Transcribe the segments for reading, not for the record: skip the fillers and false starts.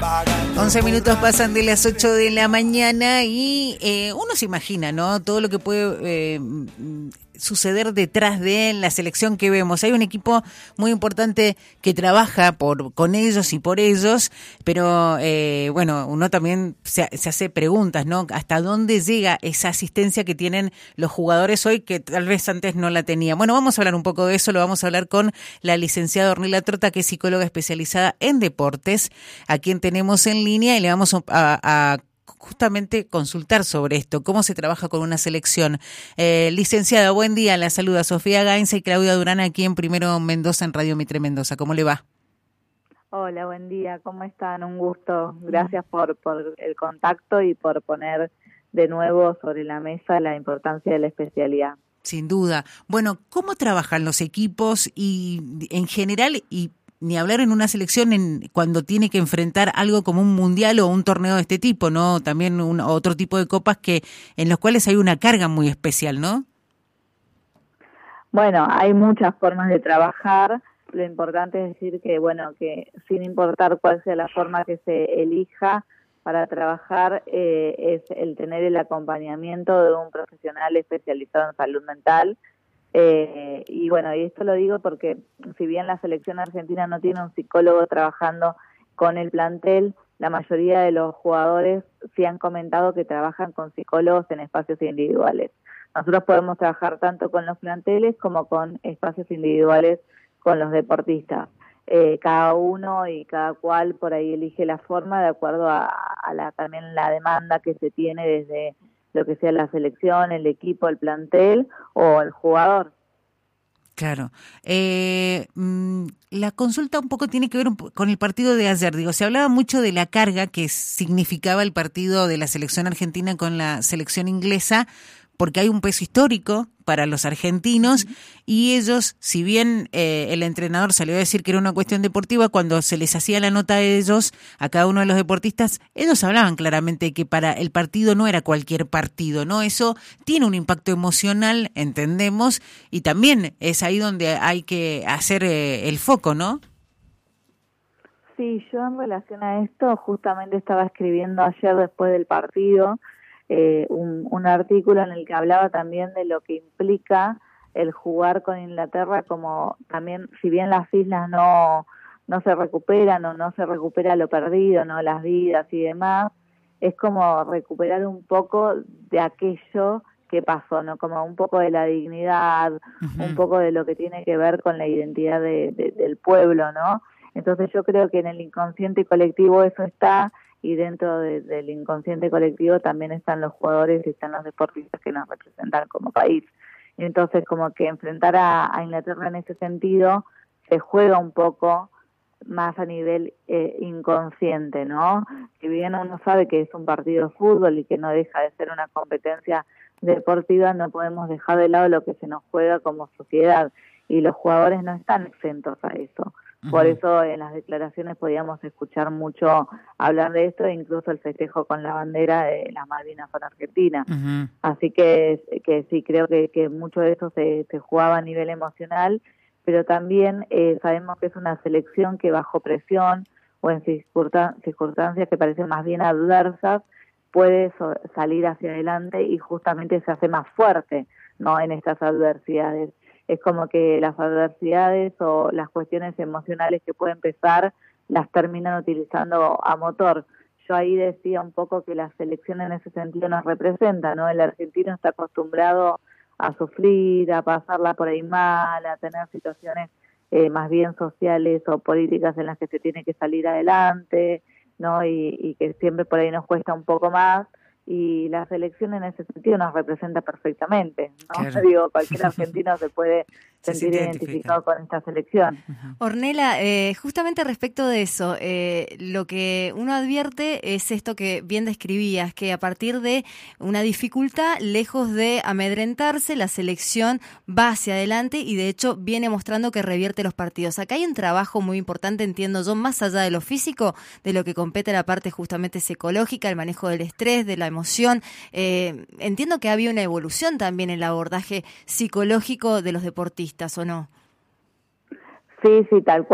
11 minutos pasan de las 8 de la mañana y uno se imagina, ¿no? Todo lo que puede suceder detrás de la selección que vemos. Hay un equipo muy importante que trabaja con ellos y por ellos, pero bueno, uno también se hace preguntas, ¿no? ¿Hasta dónde llega esa asistencia que tienen los jugadores hoy que tal vez antes no la tenían? Bueno, vamos a hablar un poco de eso, lo vamos a hablar con la licenciada Ornella Trota, que es psicóloga especializada en deportes, a quien tenemos en línea y le vamos a justamente consultar sobre esto, cómo se trabaja con una selección. Licenciada, buen día, la saluda Sofía Gainza y Claudia Durán aquí en Primero Mendoza en Radio Mitre Mendoza. ¿Cómo le va? Hola, buen día, ¿cómo están? Un gusto. Gracias por el contacto y por poner de nuevo sobre la mesa la importancia de la especialidad. Sin duda. Bueno, ¿cómo trabajan los equipos y en general y ni hablar en una selección cuando tiene que enfrentar algo como un mundial o un torneo de este tipo, ¿no? También otro tipo de copas en los cuales hay una carga muy especial, ¿no? Bueno, hay muchas formas de trabajar. Lo importante es decir que, bueno, que sin importar cuál sea la forma que se elija para trabajar, es el tener el acompañamiento de un profesional especializado en salud mental. Y bueno, y esto lo digo porque si bien la selección argentina no tiene un psicólogo trabajando con el plantel, la mayoría de los jugadores sí han comentado que trabajan con psicólogos en espacios individuales. Nosotros podemos trabajar tanto con los planteles como con espacios individuales con los deportistas. Cada uno y cada cual por ahí elige la forma de acuerdo a también la demanda que se tiene desde lo que sea la selección, el equipo, el plantel o el jugador. Claro. La consulta un poco tiene que ver con el partido de ayer. Digo, se hablaba mucho de la carga que significaba el partido de la selección argentina con la selección inglesa, porque hay un peso histórico para los argentinos y ellos, si bien el entrenador salió a decir que era una cuestión deportiva, cuando se les hacía la nota a ellos, a cada uno de los deportistas, ellos hablaban claramente que para el partido no era cualquier partido, ¿no? Eso tiene un impacto emocional, entendemos, y también es ahí donde hay que hacer el foco, ¿no? Sí, yo en relación a esto justamente estaba escribiendo ayer después del partido un artículo en el que hablaba también de lo que implica el jugar con Inglaterra, como también, si bien las islas no se recuperan o no se recupera lo perdido, no las vidas y demás, es como recuperar un poco de aquello que pasó, ¿no? Como un poco de la dignidad, un poco de lo que tiene que ver con la identidad del pueblo, ¿no? Entonces yo creo que en el inconsciente colectivo eso está, y dentro del inconsciente colectivo también están los jugadores y están los deportistas que nos representan como país. Entonces, como que enfrentar a Inglaterra en ese sentido se juega un poco más a nivel inconsciente, ¿no? Si bien uno sabe que es un partido de fútbol y que no deja de ser una competencia deportiva, no podemos dejar de lado lo que se nos juega como sociedad, y los jugadores no están exentos a eso. Por eso en las declaraciones podíamos escuchar mucho hablar de esto, e incluso el festejo con la bandera de las Malvinas con Argentina. Así que sí, creo que mucho de eso se jugaba a nivel emocional, pero también sabemos que es una selección que bajo presión o en circunstancias que parecen más bien adversas puede salir hacia adelante y justamente se hace más fuerte, ¿no? En estas adversidades. Es como que las adversidades o las cuestiones emocionales que pueden pesar las terminan utilizando a motor. Yo ahí decía un poco que la selección en ese sentido nos representa, ¿no? El argentino está acostumbrado a sufrir, a pasarla por ahí mal, a tener situaciones más bien sociales o políticas en las que se tiene que salir adelante, ¿no? Y que siempre por ahí nos cuesta un poco más. Y la selección en ese sentido nos representa perfectamente, ¿no? Claro. Digo, cualquier argentino se puede sentir identificado con esta selección. Ornella, justamente respecto de eso, lo que uno advierte es esto que bien describías, que a partir de una dificultad, lejos de amedrentarse, la selección va hacia adelante y de hecho viene mostrando que revierte los partidos. Acá hay un trabajo muy importante, entiendo yo, más allá de lo físico, de lo que compete a la parte justamente psicológica, el manejo del estrés, de la emoción. Entiendo que había una evolución también en el abordaje psicológico de los deportistas, ¿o no? Sí, tal cual.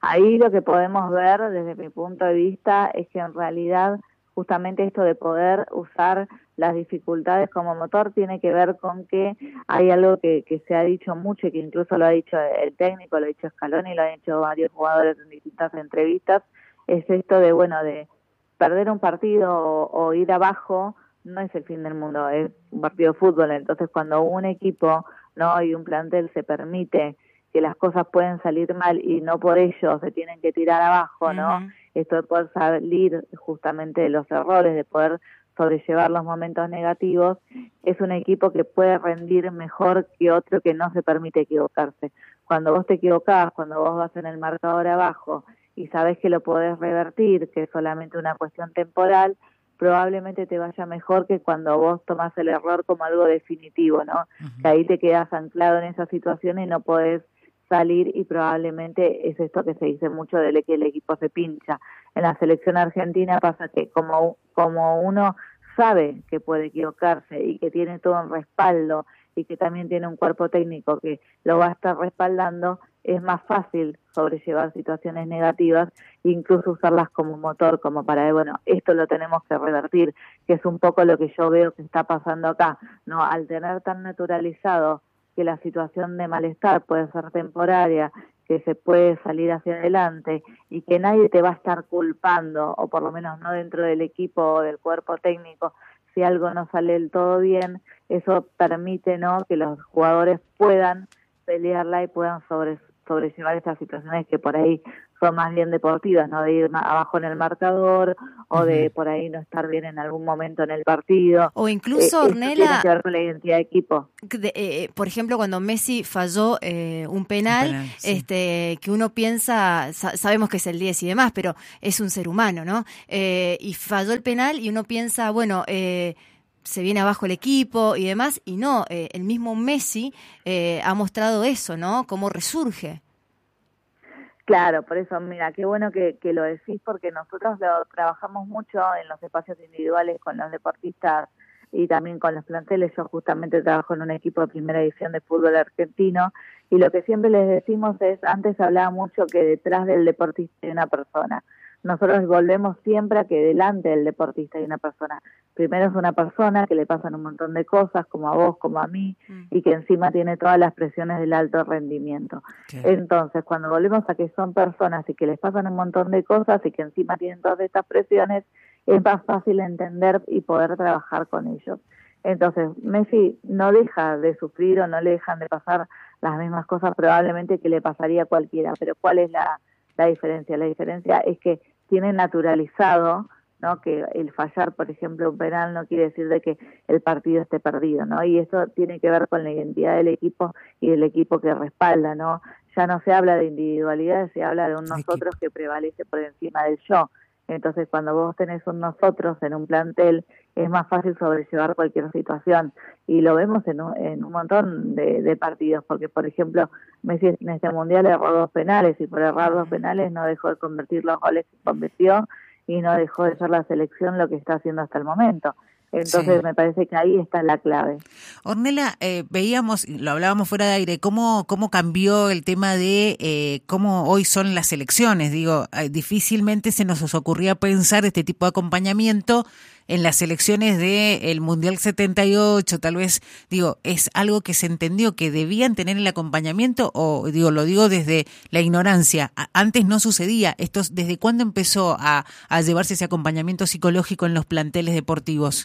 Ahí lo que podemos ver desde mi punto de vista es que en realidad justamente esto de poder usar las dificultades como motor tiene que ver con que hay algo que se ha dicho mucho y que incluso lo ha dicho el técnico, lo ha dicho Scaloni, lo han dicho varios jugadores en distintas entrevistas, es esto de, bueno, de perder un partido o ir abajo no es el fin del mundo, es un partido de fútbol. Entonces cuando un equipo, ¿no?, y un plantel se permite que las cosas pueden salir mal y no por ello se tienen que tirar abajo, ¿no? Esto de poder salir justamente de los errores, de poder sobrellevar los momentos negativos, es un equipo que puede rendir mejor que otro que no se permite equivocarse. Cuando vos te equivocás, cuando vos vas en el marcador abajo y sabés que lo podés revertir, que es solamente una cuestión temporal, probablemente te vaya mejor que cuando vos tomás el error como algo definitivo, ¿no? Que ahí te quedás anclado en esa situación y no podés salir, y probablemente es esto que se dice mucho de que el equipo se pincha. En la selección argentina pasa que como uno sabe que puede equivocarse y que tiene todo un respaldo y que también tiene un cuerpo técnico que lo va a estar respaldando, es más fácil sobrellevar situaciones negativas e incluso usarlas como motor, como para, bueno, esto lo tenemos que revertir, que es un poco lo que yo veo que está pasando acá, ¿no? Al tener tan naturalizado que la situación de malestar puede ser temporaria, que se puede salir hacia adelante y que nadie te va a estar culpando, o por lo menos no dentro del equipo o del cuerpo técnico, si algo no sale del todo bien, eso permite, ¿no?, que los jugadores puedan pelearla y puedan sobrellevar estas situaciones que por ahí son más bien deportivas, ¿no?, de ir abajo en el marcador o de por ahí no estar bien en algún momento en el partido. O incluso, Ornella, tiene que ver con la identidad de equipo. Por ejemplo, cuando Messi falló un penal, sí, que uno piensa, sabemos que es el 10 y demás, pero es un ser humano, ¿no? Y falló el penal y uno piensa, bueno, se viene abajo el equipo y demás, y no, el mismo Messi ha mostrado eso, ¿no? Cómo resurge. Claro, por eso, mira, qué bueno que lo decís, porque nosotros lo trabajamos mucho en los espacios individuales con los deportistas y también con los planteles. Yo justamente trabajo en un equipo de primera división de fútbol argentino y lo que siempre les decimos es, antes hablaba mucho que detrás del deportista hay una persona. Nosotros volvemos siempre a que delante del deportista hay una persona. Primero es una persona que le pasan un montón de cosas, como a vos, como a mí, y que encima tiene todas las presiones del alto rendimiento. Entonces, cuando volvemos a que son personas y que les pasan un montón de cosas y que encima tienen todas estas presiones, es más fácil entender y poder trabajar con ellos. Entonces, Messi no deja de sufrir o no le dejan de pasar las mismas cosas probablemente que le pasaría a cualquiera, pero ¿cuál es la diferencia? La diferencia es que tiene naturalizado, ¿no?, que el fallar, por ejemplo, un penal no quiere decir de que el partido esté perdido, ¿no? Y eso tiene que ver con la identidad del equipo y del equipo que respalda, ¿no? Ya no se habla de individualidades, se habla de un nosotros que prevalece por encima del yo. Entonces, cuando vos tenés un nosotros en un plantel, es más fácil sobrellevar cualquier situación. Y lo vemos en un montón de partidos, porque, por ejemplo, Messi en este Mundial erró 2 penales, y por errar 2 penales no dejó de convertir los goles que convirtió, y no dejó de ser la selección lo que está haciendo hasta el momento. Entonces me parece que ahí está la clave. Ornella, veíamos, lo hablábamos fuera de aire, cómo cambió el tema de cómo hoy son las elecciones. Digo, difícilmente se nos ocurría pensar este tipo de acompañamiento en las elecciones del Mundial 78, tal vez, digo, es algo que se entendió que debían tener el acompañamiento, o digo, lo digo desde la ignorancia, antes no sucedía. ¿Desde cuándo empezó a llevarse ese acompañamiento psicológico en los planteles deportivos?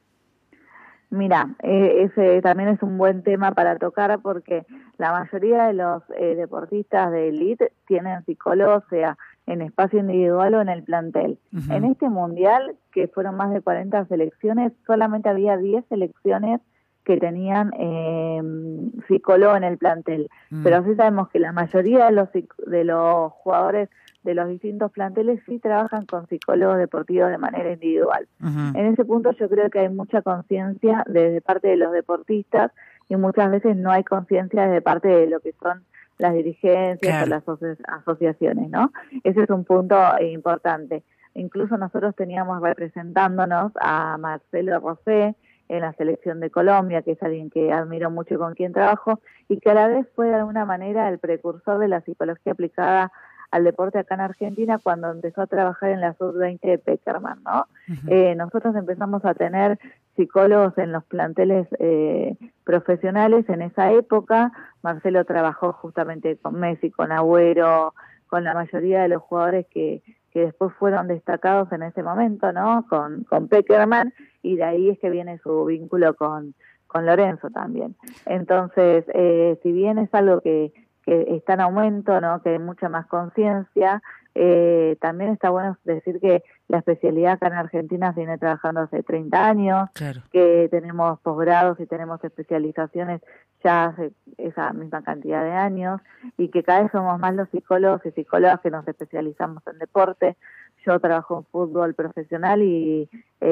Mira, ese también es un buen tema para tocar, porque la mayoría de los deportistas de élite tienen psicólogos, sea en espacio individual o en el plantel. En este mundial, que fueron más de 40 selecciones, solamente había 10 selecciones que tenían psicólogo en el plantel. Pero sí sabemos que la mayoría de los jugadores de los distintos planteles sí trabajan con psicólogos deportivos de manera individual. En ese punto yo creo que hay mucha conciencia desde parte de los deportistas, y muchas veces no hay conciencia desde parte de lo que son las dirigencias o las asociaciones, ¿no? Ese es un punto importante. Incluso nosotros teníamos representándonos a Marcelo Rosé en la selección de Colombia, que es alguien que admiro mucho y con quien trabajo, y que a la vez fue de alguna manera el precursor de la psicología aplicada al deporte acá en Argentina cuando empezó a trabajar en la sub-20 de Peckerman, ¿no? Nosotros empezamos a tener psicólogos en los planteles profesionales en esa época. Marcelo trabajó justamente con Messi, con Agüero, con la mayoría de los jugadores que después fueron destacados en ese momento, ¿no? Con Peckerman, y de ahí es que viene su vínculo con Lorenzo también. Entonces, si bien es algo que está en aumento, ¿no? Que hay mucha más conciencia, también está bueno decir que la especialidad acá en Argentina se viene trabajando hace 30 años, claro, que tenemos posgrados y tenemos especializaciones ya hace esa misma cantidad de años, y que cada vez somos más los psicólogos y psicólogas que nos especializamos en deporte. Yo trabajo en fútbol profesional y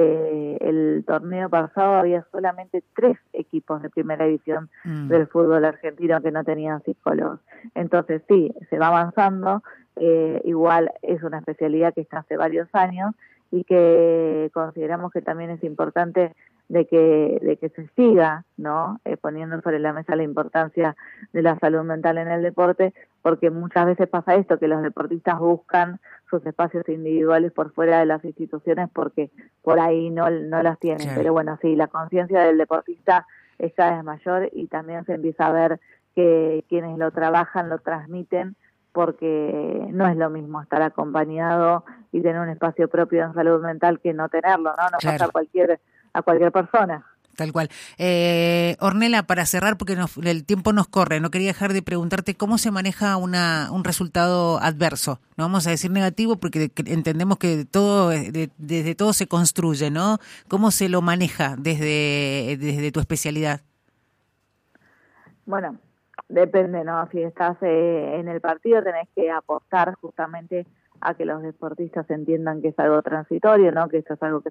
el torneo pasado había solamente 3 equipos de primera división del fútbol argentino que no tenían psicólogos. Entonces sí, se va avanzando, igual es una especialidad que está hace varios años y que consideramos que también es importante de que se siga, ¿no? Poniendo sobre la mesa la importancia de la salud mental en el deporte, porque muchas veces pasa esto, que los deportistas buscan sus espacios individuales por fuera de las instituciones porque por ahí no las tienen. Claro. Pero bueno, sí, la conciencia del deportista es cada vez mayor y también se empieza a ver que quienes lo trabajan lo transmiten, porque no es lo mismo estar acompañado y tener un espacio propio en salud mental que no tenerlo, ¿no? Nos claro, pasa a cualquier persona. Tal cual. Ornella, para cerrar, porque el tiempo nos corre, no quería dejar de preguntarte cómo se maneja un resultado adverso. No vamos a decir negativo porque entendemos que todo desde todo se construye, ¿no? ¿Cómo se lo maneja desde tu especialidad? Bueno, depende, ¿no? Si estás en el partido tenés que apostar justamente a que los deportistas entiendan que es algo transitorio, ¿no? Que esto es algo que